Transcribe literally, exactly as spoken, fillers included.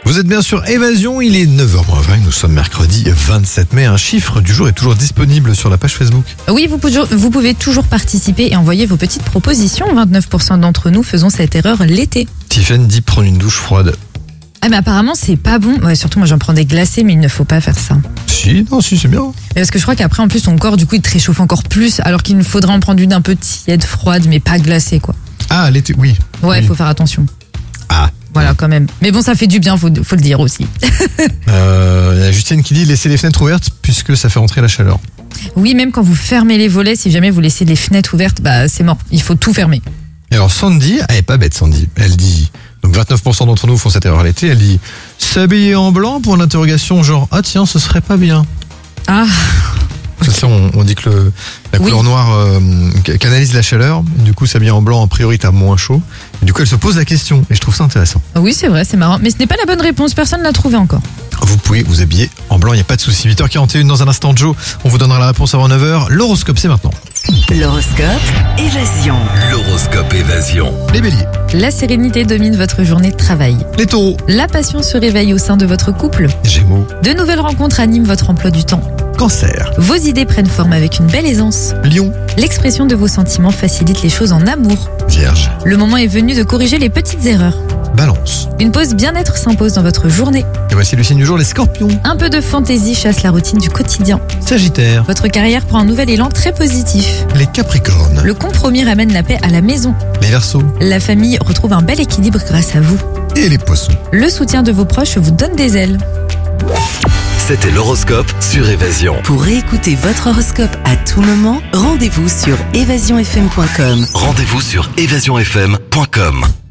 Vous êtes bien sur Évasion, il est neuf heures moins vingt, nous sommes mercredi vingt-sept mai. Un chiffre du jour est toujours disponible sur la page Facebook. Oui, vous pouvez, vous pouvez toujours participer et envoyer vos petites propositions. vingt-neuf pour cent d'entre nous faisons cette erreur l'été. Tiffen dit prendre une douche froide. Ah mais apparemment c'est pas bon. Ouais, surtout moi j'en prends des glacés, mais il ne faut pas faire ça. Si, non, si, c'est bien. Parce que je crois qu'après en plus ton corps du coup il te réchauffe encore plus, alors qu'il nous faudrait en prendre une un peu tiède, froide, mais pas glacée quoi. Ah, l'été, oui. Ouais, il oui. faut faire attention. Ah. Voilà quand même. Mais bon, ça fait du bien, faut, faut le dire aussi. Euh, il y a Justine qui dit laisser les fenêtres ouvertes puisque ça fait rentrer la chaleur. Oui, même quand vous fermez les volets, si jamais vous laissez les fenêtres ouvertes, bah c'est mort. Il faut tout fermer. Et alors Sandy, elle est pas bête Sandy, elle dit, donc vingt-neuf pour cent d'entre nous font cette erreur l'été, elle dit s'habiller en blanc pour l'interrogation genre ah tiens ce serait pas bien. Ah. Okay. Ça, on, on dit que le, la oui. couleur noire euh, canalise la chaleur, du coup s'habiller en blanc a priori t'as moins chaud, et du coup elle se pose la question et je trouve ça intéressant. Oui c'est vrai, c'est marrant, mais ce n'est pas la bonne réponse, personne ne l'a trouvé encore. Vous pouvez vous habiller en blanc, il n'y a pas de souci. huit heures quarante et une dans un instant Joe, on vous donnera la réponse avant neuf heures. L'horoscope c'est maintenant. L'horoscope Évasion. L'horoscope Évasion. Les béliers. La sérénité domine votre journée de travail. Les taureaux. La passion se réveille au sein de votre couple. Gémeaux. De nouvelles rencontres animent votre emploi du temps. Cancer. Vos idées prennent forme avec une belle aisance. Lion. L'expression de vos sentiments facilite les choses en amour. Vierge. Le moment est venu de corriger les petites erreurs. Balance. Une pause bien-être s'impose dans votre journée. Et voici le signe du jour, les scorpions. Un peu de fantaisie chasse la routine du quotidien. Sagittaire. Votre carrière prend un nouvel élan très positif. Les capricornes. Le compromis ramène la paix à la maison. Les verseaux. La famille retrouve un bel équilibre grâce à vous. Et les poissons. Le soutien de vos proches vous donne des ailes. C'était l'horoscope sur Évasion. Pour réécouter votre horoscope à tout moment, rendez-vous sur évasion f m point com. Rendez-vous sur évasion f m point com.